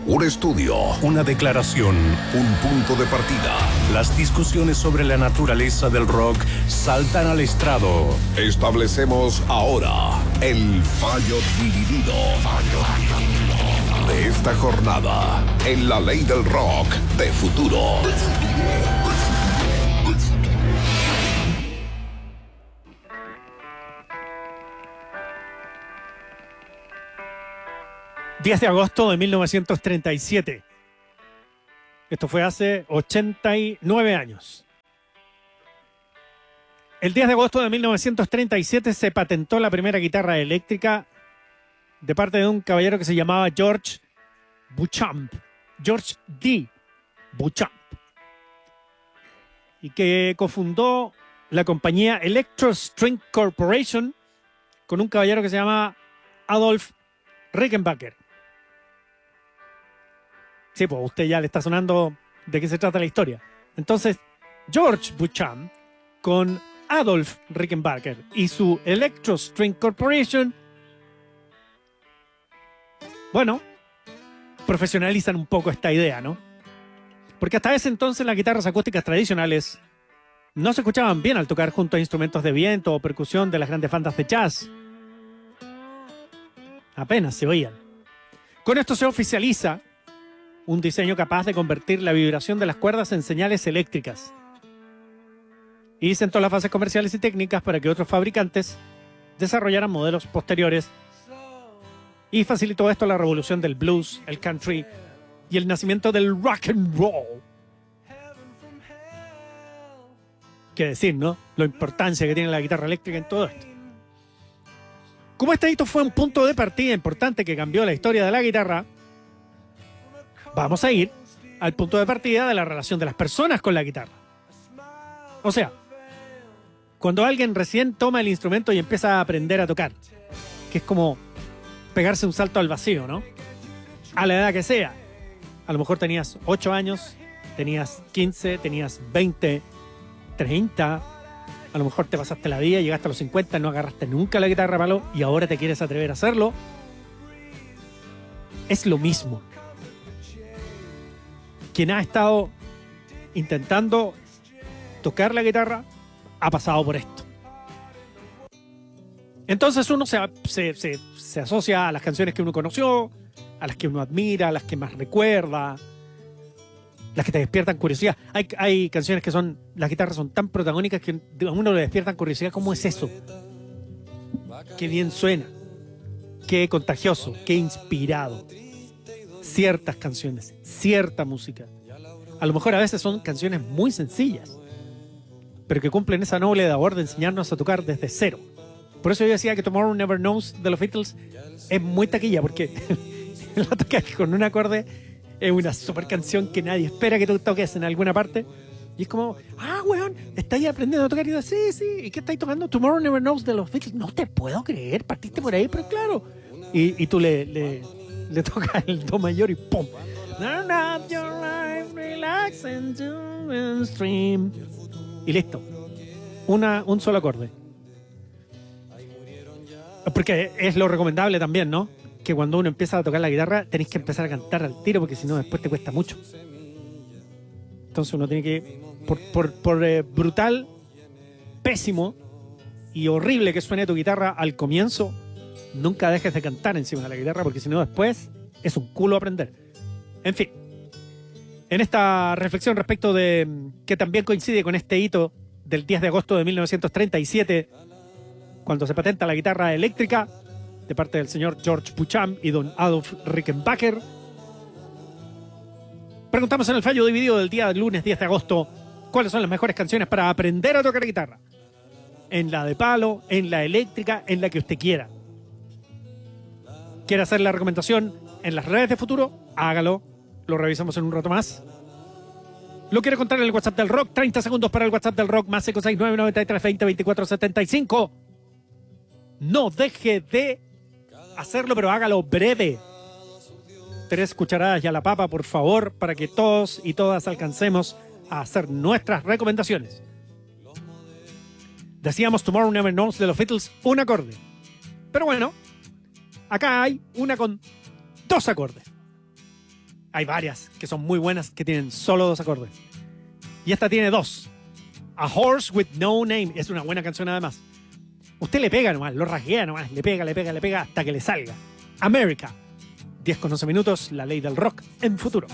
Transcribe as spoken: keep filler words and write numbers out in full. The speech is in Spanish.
Un estudio, una declaración, un punto de partida. Las discusiones sobre la naturaleza del rock saltan al estrado. Establecemos ahora el fallo dividido. Fallo dividido. De esta jornada, en la ley del rock de futuro. diez de agosto de mil novecientos treinta y siete. Esto fue hace ochenta y nueve años. El diez de agosto de mil novecientos treinta y siete se patentó la primera guitarra eléctrica de parte de un caballero que se llamaba George Beauchamp. George D. Beauchamp. Y que cofundó la compañía Electro String Corporation con un caballero que se llama Adolf Rickenbacker. Sí, pues usted ya le está sonando de qué se trata la historia. Entonces, George Beauchamp con Adolf Rickenbacker y su Electro String Corporation, bueno, profesionalizan un poco esta idea, ¿no? Porque hasta ese entonces las guitarras acústicas tradicionales no se escuchaban bien al tocar junto a instrumentos de viento o percusión de las grandes bandas de jazz. Apenas se oían. Con esto se oficializa un diseño capaz de convertir la vibración de las cuerdas en señales eléctricas. Y sentó las bases comerciales y técnicas para que otros fabricantes desarrollaran modelos posteriores. Y facilitó esto la revolución del blues, el country y el nacimiento del rock and roll. Qué decir, ¿no? La importancia que tiene la guitarra eléctrica en todo esto. Como este hito fue un punto de partida importante que cambió la historia de la guitarra, vamos a ir al punto de partida de la relación de las personas con la guitarra. O sea, cuando alguien recién toma el instrumento y empieza a aprender a tocar, que es como pegarse un salto al vacío, ¿no? A la edad que sea. A lo mejor tenías ocho años, tenías quince, tenías veinte, treinta. A lo mejor te pasaste la vida, llegaste a los cincuenta, no agarraste nunca la guitarra palo y ahora te quieres atrever a hacerlo. Es lo mismo. Quien ha estado intentando tocar la guitarra ha pasado por esto. Entonces uno se, se, se, se asocia a las canciones que uno conoció, a las que uno admira, a las que más recuerda, las que te despiertan curiosidad. Hay, hay canciones que son, las guitarras son tan protagónicas que a uno le despiertan curiosidad. ¿Cómo es eso? Qué bien suena, qué contagioso, qué inspirado. Ciertas canciones, cierta música. A lo mejor a veces son canciones muy sencillas, pero que cumplen esa noble labor de enseñarnos a tocar desde cero. Por eso yo decía que Tomorrow Never Knows de los Beatles es muy taquilla, porque la tocas con un acorde es una super canción que nadie espera que tú toques en alguna parte. Y es como, ah, weón, estáis aprendiendo a tocar. Y dices, sí, sí, ¿y qué estáis tocando? Tomorrow Never Knows de los Beatles. No te puedo creer, partiste por ahí, pero claro. Y, y tú le... le Le toca el do mayor y ¡pum! Y listo. Una, un solo acorde. Porque es lo recomendable también, ¿no? Que cuando uno empieza a tocar la guitarra tenéis que empezar a cantar al tiro, porque si no después te cuesta mucho. Entonces uno tiene que, por, por, por eh, brutal, pésimo y horrible que suene tu guitarra al comienzo, nunca dejes de cantar encima de la guitarra, porque si no después es un culo aprender. En fin, en esta reflexión respecto de que también coincide con este hito del diez de agosto de mil novecientos treinta y siete, cuando se patenta la guitarra eléctrica de parte del señor George Beauchamp y don Adolf Rickenbacker, preguntamos en el fallo dividido del día lunes diez de agosto cuáles son las mejores canciones para aprender a tocar guitarra. En la de palo, en la eléctrica, en la que usted quiera. ¿Quiere hacer la recomendación en las redes de Futuro? Hágalo. Lo revisamos en un rato más. ¿Lo quiere contar en el WhatsApp del Rock? treinta segundos para el WhatsApp del Rock. Más cinco seis nueve, nueve tres, veinte, veinticuatro setenta y cinco. No deje de hacerlo, pero hágalo breve. Tres cucharadas y a la papa, por favor, para que todos y todas alcancemos a hacer nuestras recomendaciones. Decíamos Tomorrow Never Knows de los Beatles, un acorde. Pero bueno, acá hay una con dos acordes. Hay varias que son muy buenas que tienen solo dos acordes. Y esta tiene dos. A Horse with No Name. Es una buena canción además. Usted le pega nomás, lo rasguea nomás, le pega, le pega, le pega hasta que le salga. America. diez con once minutos, la ley del rock en futuro.